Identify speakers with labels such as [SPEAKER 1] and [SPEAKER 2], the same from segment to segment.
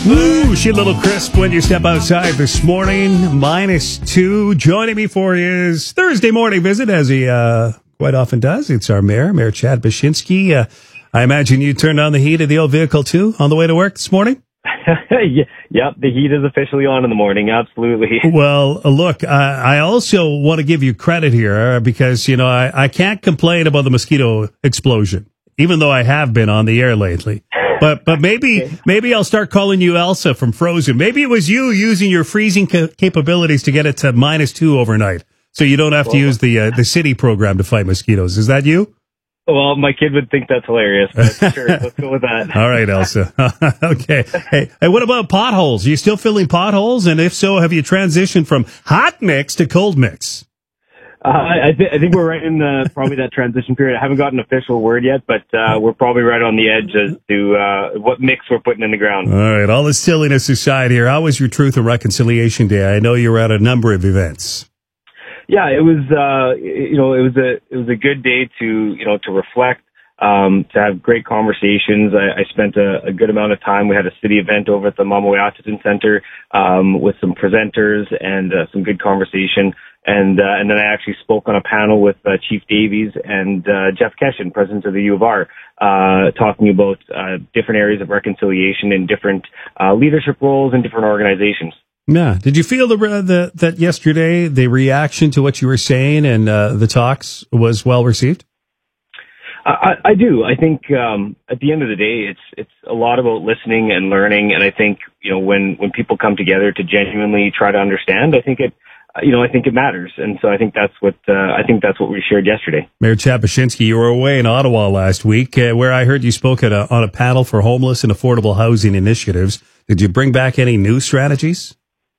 [SPEAKER 1] Ooh, she a little crisp when you step outside this morning. -2. Joining me for his Thursday morning visit, as he quite often does. It's our Mayor Chad Bashinsky. I imagine you turned on the heat of the old vehicle too on the way to work this morning?
[SPEAKER 2] Yep, the heat is officially on in the morning. Absolutely.
[SPEAKER 1] Well, look, I also want to give you credit here because, I can't complain about the mosquito explosion, even though I have been on the air lately. But maybe I'll start calling you Elsa from Frozen. Maybe it was you using your freezing capabilities to get it to -2 overnight, so you don't have to use the city program to fight mosquitoes. Is that you?
[SPEAKER 2] Well, my kid would think that's hilarious, but sure, let's go with that.
[SPEAKER 1] All right, Elsa. Okay. Hey, what about potholes? Are you still filling potholes? And if so, have you transitioned from hot mix to cold mix?
[SPEAKER 2] I think we're right in probably that transition period. I haven't got an official word yet, but we're probably right on the edge as to what mix we're putting in the ground.
[SPEAKER 1] All right, all the silliness aside here, how was your Truth and Reconciliation Day? I know you were at a number of events.
[SPEAKER 2] Yeah, it was it was a good day to reflect, to have great conversations. I spent a good amount of time. We had a city event over at the Mama Weyatahtan Center with some presenters and some good conversation. And then I actually spoke on a panel with Chief Davies and Jeff Keshen, president of the U of R, talking about different areas of reconciliation in different leadership roles in different organizations.
[SPEAKER 1] Yeah. Did you feel that yesterday the reaction to what you were saying and the talks was well received?
[SPEAKER 2] I do. I think at the end of the day, it's a lot about listening and learning. And I think when people come together to genuinely try to understand, I think it matters. And so I think that's what we shared yesterday.
[SPEAKER 1] Mayor Chad Bashinsky, you were away in Ottawa last week, where I heard you spoke on a panel for homeless and affordable housing initiatives. Did you bring back any new strategies?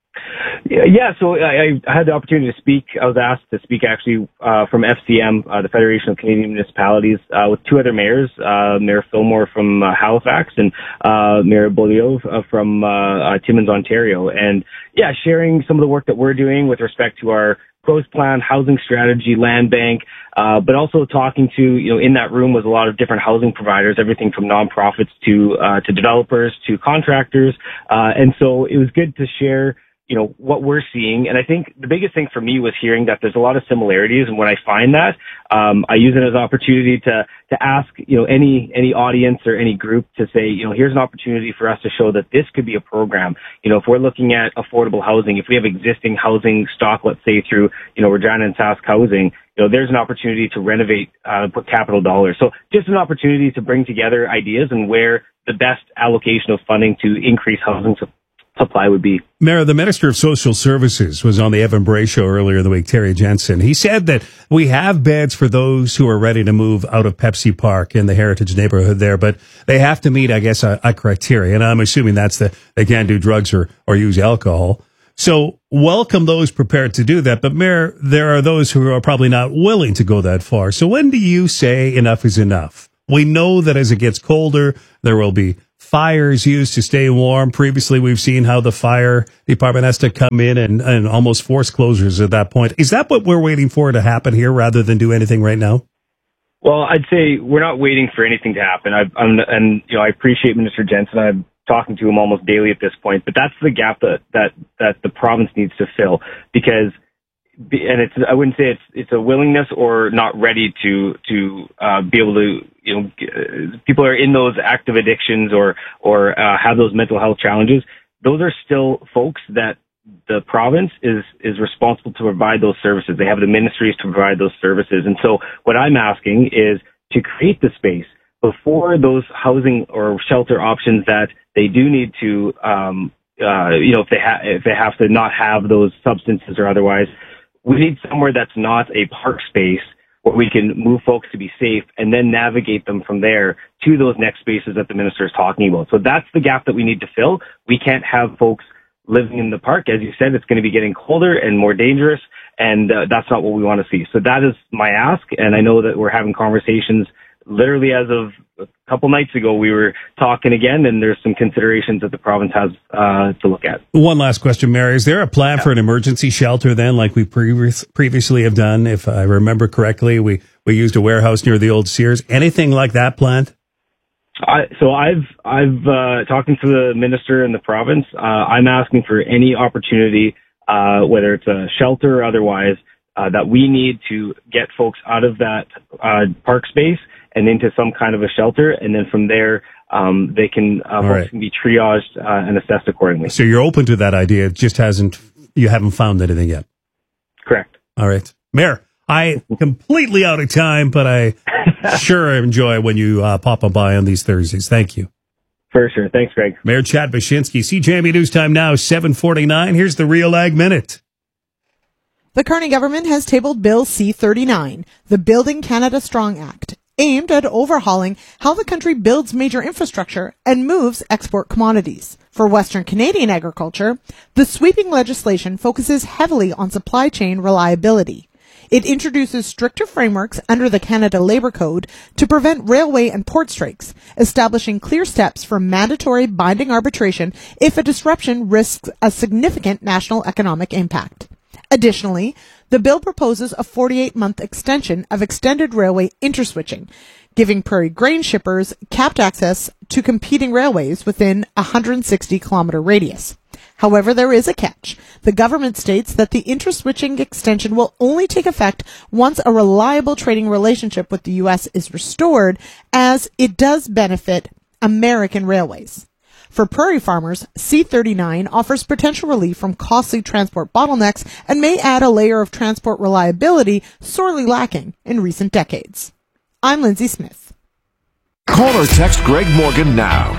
[SPEAKER 2] Yeah, so I had the opportunity to speak. I was asked to speak actually from FCM, the Federation of Canadian Municipalities, with two other mayors, Mayor Fillmore from Halifax and Mayor Beaulieu from Timmins, Ontario. And yeah, sharing some of the work that we're doing with respect to our growth plan, housing strategy, land bank, but also talking to, in that room was a lot of different housing providers, everything from nonprofits to developers to contractors. And so it was good to share what we're seeing. And I think the biggest thing for me was hearing that there's a lot of similarities. And when I find that, I use it as an opportunity to ask, any audience or any group to say, here's an opportunity for us to show that this could be a program. If we're looking at affordable housing, if we have existing housing stock, let's say through, Regina and Sask Housing, there's an opportunity to renovate, put capital dollars. So just an opportunity to bring together ideas and where the best allocation of funding to increase housing supply would be.
[SPEAKER 1] Mayor, the Minister of Social Services was on the Evan Bray show earlier in the week, Terry Jensen. He said that we have beds for those who are ready to move out of Pepsi Park in the Heritage neighborhood there, but they have to meet, I guess, a criteria. And I'm assuming that's they can't do drugs or use alcohol. So welcome those prepared to do that. But Mayor, there are those who are probably not willing to go that far. So when do you say enough is enough? We know that as it gets colder, there will be fires used to stay warm. Previously, we've seen how the fire department has to come in and almost force closures at that point. Is that what we're waiting for to happen here rather than do anything right now?
[SPEAKER 2] Well, I'd say we're not waiting for anything to happen. I appreciate Minister Jensen. I'm talking to him almost daily at this point, but that's the gap that the province needs to fill because I wouldn't say it's a willingness or not ready to be able to, people are in those active addictions or have those mental health challenges. Those are still folks that the province is responsible to provide those services. They have the ministries to provide those services. And so what I'm asking is to create the space before those housing or shelter options that they do need to, if they have to not have those substances or otherwise. We need somewhere that's not a park space where we can move folks to be safe and then navigate them from there to those next spaces that the minister is talking about. So that's the gap that we need to fill. We can't have folks living in the park. As you said, it's going to be getting colder and more dangerous, and that's not what we want to see. So that is my ask, and I know that we're having conversations literally as of a couple nights ago. We were talking again, and there's some considerations that the province has to look at.
[SPEAKER 1] One last question, Mary. Is there a plan for an emergency shelter then, like we previously have done? If I remember correctly, we used a warehouse near the old Sears. Anything like that planned?
[SPEAKER 2] I've talking to the minister in the province. I'm asking for any opportunity, whether it's a shelter or otherwise, that we need to get folks out of that park space and into some kind of a shelter, and then from there they can folks can be triaged and assessed accordingly.
[SPEAKER 1] So you're open to that idea. It just you haven't found anything yet.
[SPEAKER 2] Correct.
[SPEAKER 1] All right, Mayor. I completely out of time, but I sure enjoy when you pop by on these Thursdays. Thank you.
[SPEAKER 2] For sure. Thanks, Greg.
[SPEAKER 1] Mayor Chad Baczynski, CJME News Time now, 7:49. Here's the Real Ag Minute.
[SPEAKER 3] The Carney government has tabled Bill C-39, the Building Canada Strong Act, aimed at overhauling how the country builds major infrastructure and moves export commodities. For Western Canadian agriculture, the sweeping legislation focuses heavily on supply chain reliability. It introduces stricter frameworks under the Canada Labour Code to prevent railway and port strikes, establishing clear steps for mandatory binding arbitration if a disruption risks a significant national economic impact. Additionally, the bill proposes a 48-month extension of extended railway interswitching, giving prairie grain shippers capped access to competing railways within a 160-kilometer radius. However, there is a catch. The government states that the interswitching extension will only take effect once a reliable trading relationship with the U.S. is restored, as it does benefit American railways. For prairie farmers, C-39 offers potential relief from costly transport bottlenecks and may add a layer of transport reliability sorely lacking in recent decades. I'm Lindsay Smith.
[SPEAKER 4] Call or text Greg Morgan now.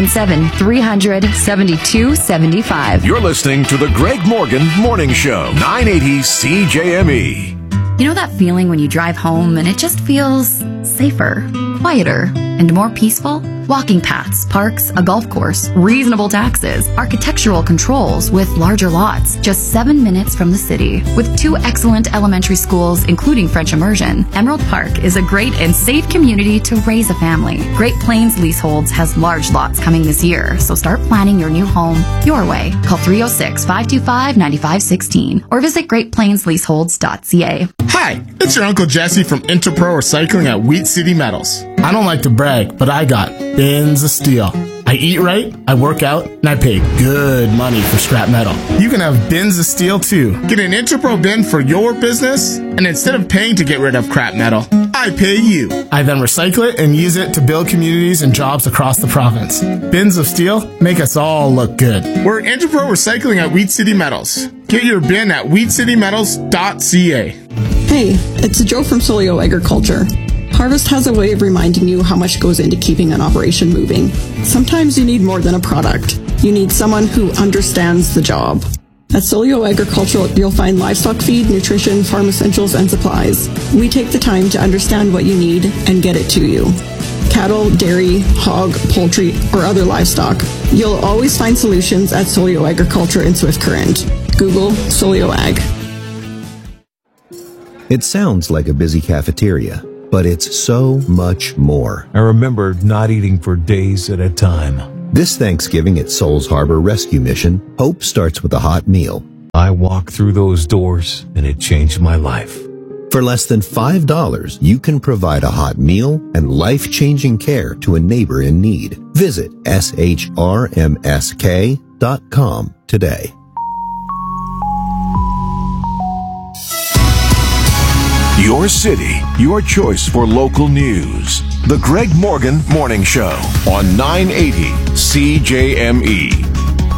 [SPEAKER 5] 877-300-7275.
[SPEAKER 4] You're listening to the Greg Morgan Morning Show, 980 CJME.
[SPEAKER 5] You know that feeling when you drive home and it just feels safer, quieter, and more peaceful? Walking paths, parks, a golf course, reasonable taxes, architectural controls with larger lots, just 7 minutes from the city. With 2 excellent elementary schools, including French immersion, Emerald Park is a great and safe community to raise a family. Great Plains Leaseholds has large lots coming this year, so start planning your new home your way. Call 306-525-9516 or visit greatplainsleaseholds.ca.
[SPEAKER 6] Hi, it's your Uncle Jesse from Interpro Recycling at Wheat City Metals. I don't like to brag, but I got bins of steel. I eat right, I work out, and I pay good money for scrap metal. You can have bins of steel too. Get an Interpro bin for your business, and instead of paying to get rid of crap metal, I pay you. I then recycle it and use it to build communities and jobs across the province. Bins of steel make us all look good. We're Interpro Recycling at Wheat City Metals. Get your bin at wheatcitymetals.ca.
[SPEAKER 7] Hey, it's Joe from Solio Agriculture. Harvest has a way of reminding you how much goes into keeping an operation moving. Sometimes you need more than a product. You need someone who understands the job. At Solio Agriculture, you'll find livestock feed, nutrition, farm essentials, and supplies. We take the time to understand what you need and get it to you. Cattle, dairy, hog, poultry, or other livestock. You'll always find solutions at Solio Agriculture in Swift Current. Google Solio Ag.
[SPEAKER 8] It sounds like a busy cafeteria, but it's so much more.
[SPEAKER 9] I remember not eating for days at a time.
[SPEAKER 8] This Thanksgiving at Souls Harbor Rescue Mission, hope starts with a hot meal.
[SPEAKER 9] I walked through those doors and it changed my life.
[SPEAKER 8] For less than $5, you can provide a hot meal and life-changing care to a neighbor in need. Visit shrmsk.com today.
[SPEAKER 4] Your city, your choice for local news. The Greg Morgan Morning Show on 980 CJME.